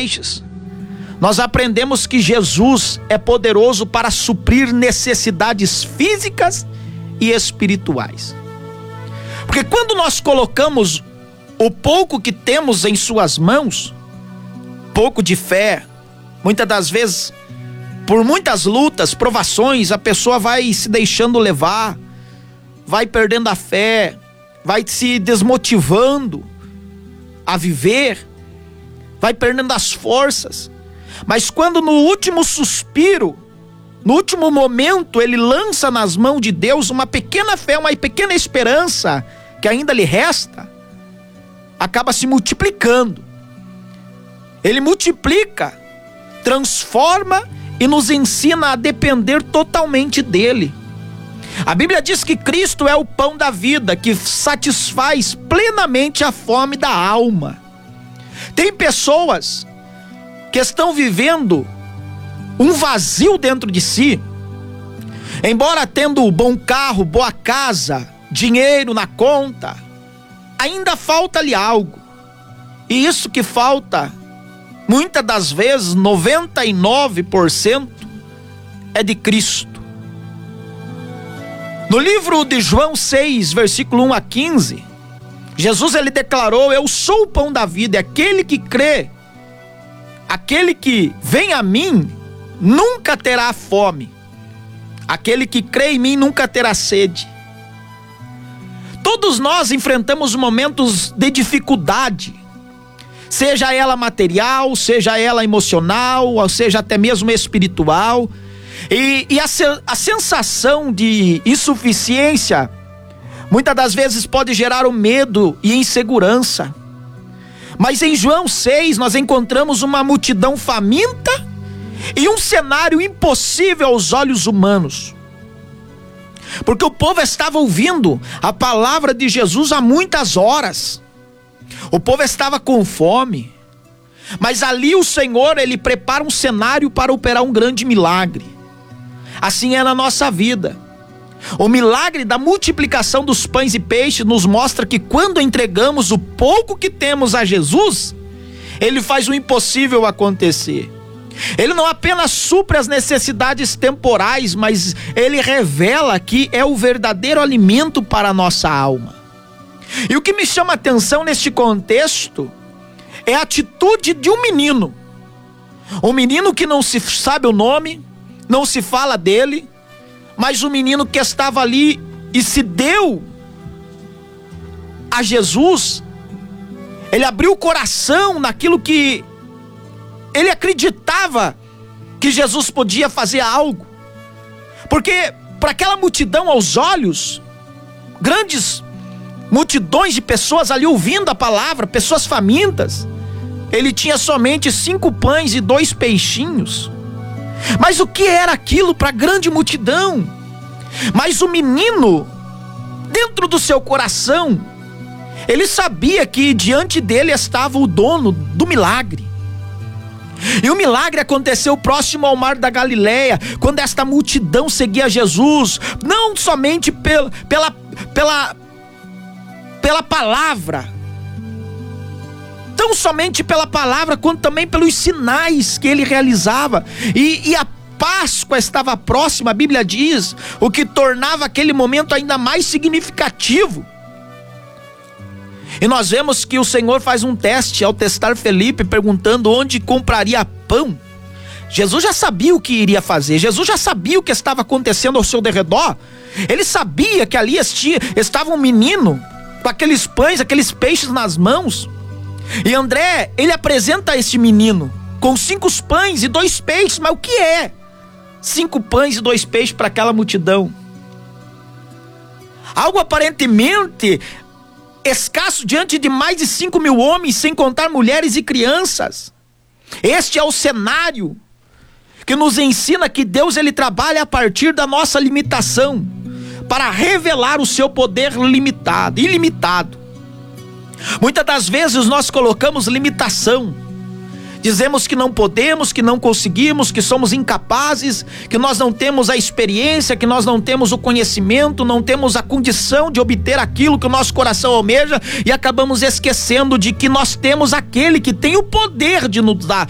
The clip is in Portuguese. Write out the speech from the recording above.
peixes, nós aprendemos que Jesus é poderoso para suprir necessidades físicas e espirituais. Porque quando nós colocamos o pouco que temos em suas mãos, pouco de fé, muitas das vezes, por muitas lutas, provações, a pessoa vai se deixando levar, vai perdendo a fé, vai se desmotivando a viver, vai perdendo as forças. Mas quando no último suspiro, no último momento, ele lança nas mãos de Deus uma pequena fé, uma pequena esperança que ainda lhe resta, acaba se multiplicando. Ele multiplica, transforma e nos ensina a depender totalmente dele. A Bíblia diz que Cristo é o pão da vida, que satisfaz plenamente a fome da alma. Tem pessoas que estão vivendo um vazio dentro de si, embora tendo bom carro, boa casa, dinheiro na conta, ainda falta-lhe algo. E isso que falta, muitas das vezes, 99%, é de Cristo. No livro de João 6, versículo 1 a 15, Jesus ele declarou: eu sou o pão da vida, e aquele que crê, aquele que vem a mim, nunca terá fome. Aquele que crê em mim nunca terá sede. Todos nós enfrentamos momentos de dificuldade, seja ela material, seja ela emocional, ou seja até mesmo espiritual. E a sensação de insuficiência, muitas das vezes pode gerar o medo e insegurança. Mas em João 6 nós encontramos uma multidão faminta e um cenário impossível aos olhos humanos. Porque o povo estava ouvindo a palavra de Jesus há muitas horas. O povo estava com fome. Mas ali o Senhor, ele prepara um cenário para operar um grande milagre. Assim é na nossa vida. O milagre da multiplicação dos pães e peixes nos mostra que quando entregamos o pouco que temos a Jesus, ele faz o impossível acontecer. Ele não apenas supre as necessidades temporais, mas ele revela que é o verdadeiro alimento para a nossa alma. E o que me chama a atenção neste contexto é a atitude de um menino. Um menino que não se sabe o nome, não se fala dele, mas o menino que estava ali e se deu a Jesus. Ele abriu o coração naquilo que ele acreditava que Jesus podia fazer algo. Porque para aquela multidão aos olhos, grandes multidões de pessoas ali ouvindo a palavra, pessoas famintas, ele tinha somente 5 pães e 2 peixinhos. Mas o que era aquilo para a grande multidão? Mas o menino, dentro do seu coração, ele sabia que diante dele estava o dono do milagre. E o milagre aconteceu próximo ao mar da Galileia, quando esta multidão seguia Jesus, não somente pela palavra, tão somente pela palavra, quanto também pelos sinais que ele realizava. E a Páscoa estava próxima, a Bíblia diz, o que tornava aquele momento ainda mais significativo. E nós vemos que o Senhor faz um teste ao testar Felipe, perguntando onde compraria pão. Jesus já sabia o que iria fazer, Jesus já sabia o que estava acontecendo ao seu derredor. Ele sabia que ali estava um menino com aqueles pães, aqueles peixes nas mãos. E André, ele apresenta este menino com 5 pães e 2 peixes. Mas o que é 5 pães e 2 peixes para aquela multidão? Algo aparentemente escasso diante de mais de 5.000 homens, sem contar mulheres e crianças. Este é o cenário que nos ensina que Deus ele trabalha a partir da nossa limitação para revelar o seu poder ilimitado. Muitas das vezes nós colocamos limitação. Dizemos que não podemos, que não conseguimos, que somos incapazes, que nós não temos a experiência, que nós não temos o conhecimento, não temos a condição de obter aquilo que o nosso coração almeja, e acabamos esquecendo de que nós temos aquele que tem o poder de nos dar